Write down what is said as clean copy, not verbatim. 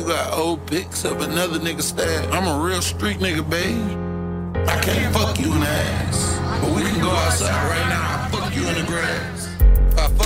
you got old pics of another nigga stab. I'm a real street nigga, babe. I can't fuck you in the ass, but we can go outside right now. I'll fuck you in the grass.